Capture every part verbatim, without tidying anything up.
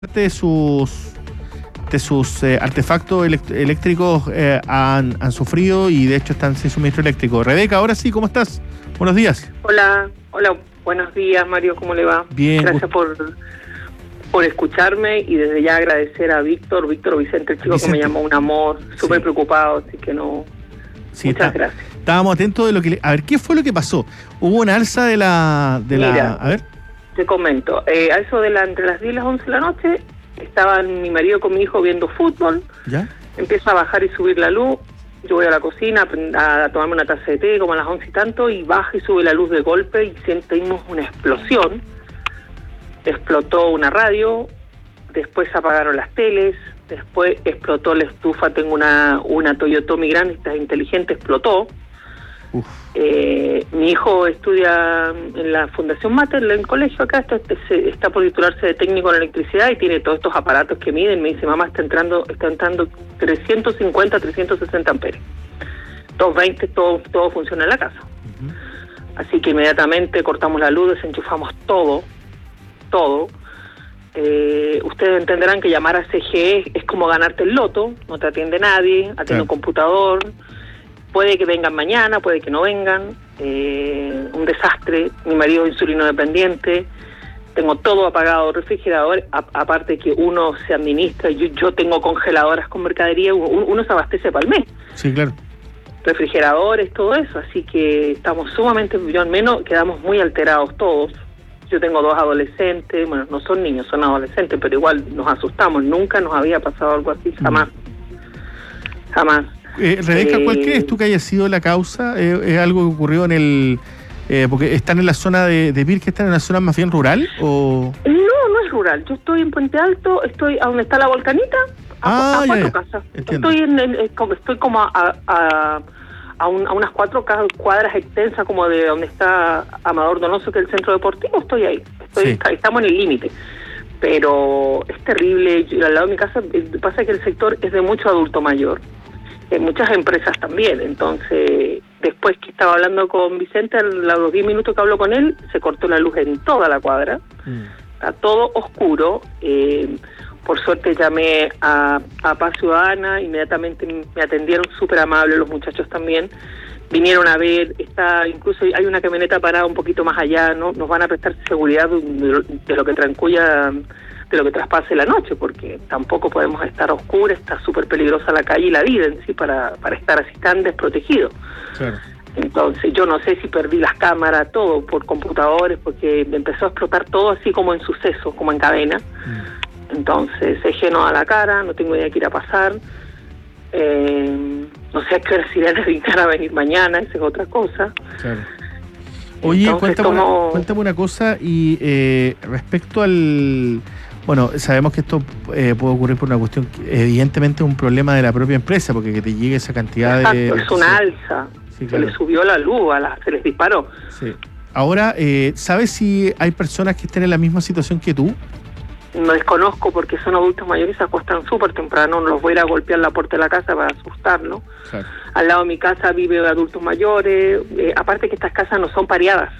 de sus de sus eh, artefactos elect- eléctricos eh, han, han sufrido y de hecho están sin suministro eléctrico. Rebeca, ahora sí, ¿cómo estás? Buenos días. Hola, hola, buenos días, Mario, ¿cómo le va? Bien. Gracias por, por escucharme y desde ya agradecer a Víctor, Víctor Vicente, el chico Vicente. que me llamó un amor, súper Sí. preocupado, así que no... Sí, Muchas está, gracias. Estábamos atentos de lo que... Le, a ver, ¿qué fue lo que pasó? ¿Hubo una alza de la... de Mira, la a ver. Te comento, eh, a eso de la, entre las diez y las once de la noche, estaban mi marido con mi hijo viendo fútbol, ¿Ya? empieza a bajar y subir la luz, yo voy a la cocina a, a tomarme una taza de té como a las once y tanto, y baja y sube la luz de golpe y sentimos una explosión, explotó una radio, después se apagaron las teles, después explotó la estufa, tengo una, una Toyotomi grande, esta inteligente, explotó. Uf. Eh, mi hijo estudia en la Fundación Mater, en el colegio acá, está, está por titularse de técnico en electricidad y tiene todos estos aparatos que miden. Me dice, mamá, está entrando está entrando trescientos cincuenta, trescientos sesenta amperes. doscientos veinte, todo, todo funciona en la casa. Uh-huh. Así que inmediatamente cortamos la luz, desenchufamos todo, todo. Eh, ustedes entenderán que llamar a C G E es como ganarte el loto, no te atiende nadie, atiende Claro. un computador. Puede que vengan mañana, puede que no vengan, eh, un desastre, mi marido es insulino dependiente, tengo todo apagado, refrigerador, a, aparte que uno se administra, yo, yo tengo congeladoras con mercadería, uno, uno se abastece para el mes, Sí, claro. refrigeradores, todo eso, así que estamos sumamente, yo al menos quedamos muy alterados todos. Yo tengo dos adolescentes, bueno, no son niños, son adolescentes, pero igual nos asustamos, nunca nos había pasado algo así, jamás, jamás. Eh, Rebeca, ¿cuál Eh, crees tú que haya sido la causa? Eh, ¿Es algo que ocurrió en el... Eh, porque están en la zona de, de Pirque, están en la zona más bien rural? ¿O...? No, no es rural. Yo estoy en Puente Alto, estoy a donde está la volcanita, a, Ah, a ya, cuatro ya. casas. Entiendo. Estoy en, en- es como, estoy como a, a, a, un- a unas cuatro ca- cuadras extensas como de donde está Amador Donoso, que es el centro deportivo. Estoy ahí. Estoy, Sí. está- estamos en el límite. Pero es terrible. Yo, al lado de mi casa eh, pasa que el sector es de mucho adulto mayor. Hay muchas empresas también, entonces después que estaba hablando con Vicente, a los diez minutos que habló con él, se cortó la luz en toda la cuadra, Mm. está todo oscuro. Eh, por suerte llamé a, a Paz Ciudadana, inmediatamente me atendieron súper amables los muchachos también, vinieron a ver, está incluso hay una camioneta parada un poquito más allá, no nos van a prestar seguridad de, de, de lo que transcuya, de lo que traspase la noche, porque tampoco podemos estar a oscuras, está súper peligrosa la calle y la vida en sí para, para estar así tan desprotegidos. Claro. Entonces yo no sé si perdí las cámaras, todo por computadores, porque empezó a explotar todo así como en suceso, como en cadena. Mm. Entonces se llenó a la cara, no tengo idea qué irá a pasar. Eh, no sé a qué hora se irán a dedicar a venir mañana, esa es otra cosa. Claro. Oye, Entonces, cuéntame, ¿cómo? una, cuéntame una cosa y eh, respecto al... Bueno, sabemos que esto eh, puede ocurrir por una cuestión, que evidentemente es un problema de la propia empresa, porque que te llegue esa cantidad de... Exacto, es una alza, Sí, se claro. les subió la luz, a la, se les disparó. Sí. Ahora, eh, ¿sabes si hay personas que estén en la misma situación que tú? No desconozco porque son adultos mayores y se acuestan súper temprano, no los voy a ir a golpear la puerta de la casa para asustarlos. Claro. Al lado de mi casa vive adultos mayores, eh, aparte que estas casas no son pareadas.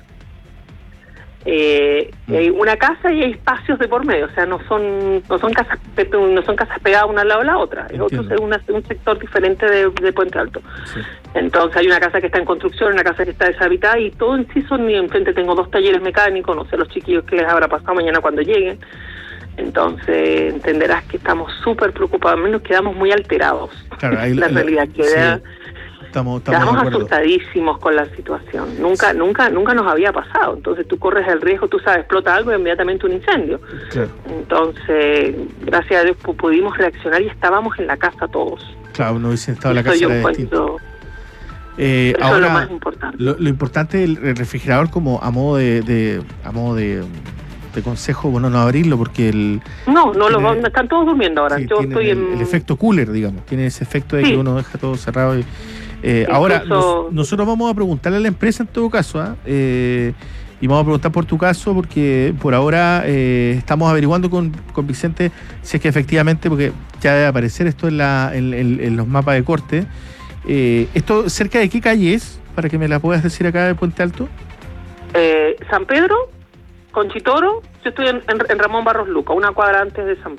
Eh, Mm. Hay una casa y hay espacios de por medio, o sea, no son no son casas pe- no son casas pegadas una al lado de la otra, es otro Entiendo. es una- un sector diferente de, de Puente Alto. Sí. Entonces hay una casa que está en construcción, una casa que está deshabitada y todo en sí son, y enfrente tengo dos talleres mecánicos, no sé los chiquillos que les habrá pasado mañana cuando lleguen. Entonces entenderás que estamos súper preocupados, al menos quedamos muy alterados. Claro, ahí la lo- realidad sí, queda, estamos, estamos de quedamos acuerdo. asustadísimos con la situación. Nunca, nunca, nunca nos había pasado. Entonces tú corres el riesgo, tú sabes, explota algo y inmediatamente un incendio. Claro, Entonces, gracias a Dios pu- pudimos reaccionar y estábamos en la casa todos. claro, no hubiesen estado en la Eso casa yo era distinto. encuentro, Eh, eso ahora, es lo más importante. Lo, lo importante del el refrigerador como a modo de, de a modo de, de consejo, bueno, no abrirlo porque el No, no, tiene- lo, no están todos durmiendo ahora. sí, yo tiene estoy el, en... el efecto cooler, digamos, tiene ese efecto de Sí. que uno deja todo cerrado. Y, eh, Incluso- ahora, nos- nosotros vamos a preguntarle a la empresa en todo caso, ¿ah? eh, y vamos a preguntar por tu caso porque por ahora eh, estamos averiguando con, con Vicente si es que efectivamente, porque ya debe aparecer esto en, la, en, en- en los mapas de corte. Eh, ¿Esto cerca de qué calle es? Para que me la puedas decir acá de Puente Alto. Eh, San Pedro Conchitoro, yo estoy en, en, en Ramón Barros Luca, una cuadra antes de San